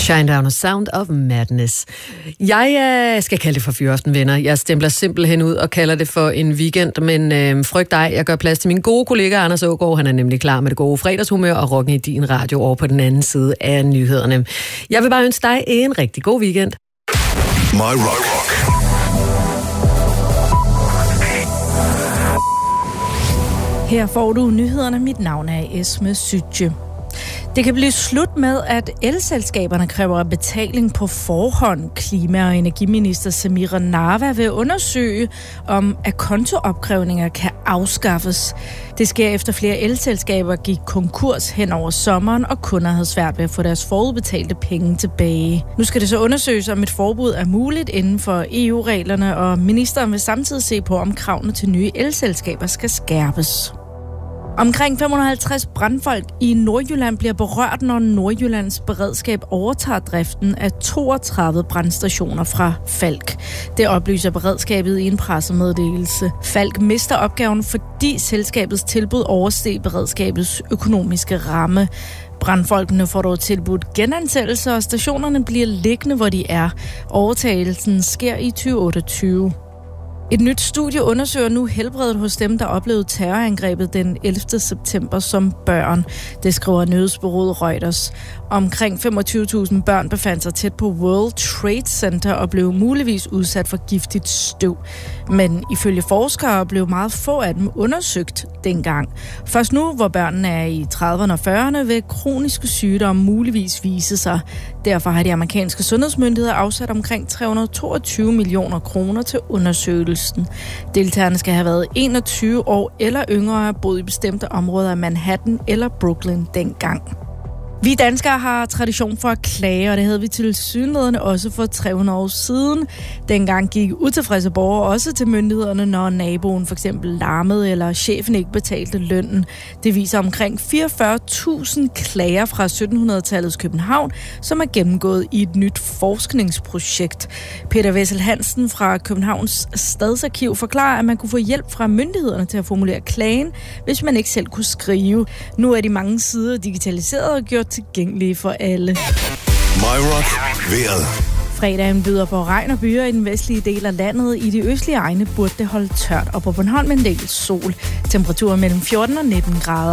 Shinedown og Sound of Madness. Jeg skal kalde det for fyraften, venner. Jeg stempler simpelthen ud og kalder det for en weekend, men frygt dig, jeg gør plads til min gode kollega Anders Aagaard. Han er nemlig klar med det gode fredagshumør og rocken i din radio over på den anden side af nyhederne. Jeg vil bare ønske dig en rigtig god weekend. My Rock. Her får du nyhederne. Mit navn er Esme Sytje. Det kan blive slut med, at elselskaberne kræver betaling på forhånd. Klima- og energiminister Samira Narva vil undersøge, om akontoopkrævninger kan afskaffes. Det sker efter flere elselskaber gik konkurs hen over sommeren, og kunder havde svært ved at få deres forudbetalte penge tilbage. Nu skal det så undersøges, om et forbud er muligt inden for EU-reglerne, og ministeren vil samtidig se på, om kravene til nye elselskaber skal skærpes. Omkring 550 brandfolk i Nordjylland bliver berørt, når Nordjyllands beredskab overtager driften af 32 brandstationer fra Falck. Det oplyser beredskabet i en pressemeddelelse. Falck mister opgaven, fordi selskabets tilbud oversteg beredskabets økonomiske ramme. Brandfolkene får dog tilbudt genansættelse, og stationerne bliver liggende, hvor de er. Overtagelsen sker i 2028. Et nyt studie undersøger nu helbredet hos dem, der oplevede terrorangrebet den 11. september som børn. Det skriver nyhedsbureauet Reuters. Omkring 25.000 børn befandt sig tæt på World Trade Center og blev muligvis udsat for giftigt støv. Men ifølge forskere blev meget få af dem undersøgt dengang. Først nu, hvor børnene er i 30'erne og 40'erne, vil kroniske sygdomme muligvis vise sig. Derfor har de amerikanske sundhedsmyndigheder afsat omkring 322 millioner kroner til undersøgelsen. Deltagerne skal have været 21 år eller yngre og boet i bestemte områder af Manhattan eller Brooklyn dengang. Vi danskere har tradition for at klage, og det havde vi tilsyneladende også for 300 år siden. Dengang gik utilfredse borgere også til myndighederne, når naboen for eksempel larmede eller chefen ikke betalte lønnen. Det viser omkring 44.000 klager fra 1700-tallets København, som er gennemgået i et nyt forskningsprojekt. Peter Wessel Hansen fra Københavns Stadsarkiv forklarer, at man kunne få hjælp fra myndighederne til at formulere klagen, hvis man ikke selv kunne skrive. Nu er de mange sider digitaliseret og gjort tilgængelige for alle. My Rock. Vejret. Fredagen byder på regn og byer i den vestlige del af landet. I de østlige egne burde det holde tørt, og på Bornholm en del sol. Temperaturer mellem 14 og 19 grader.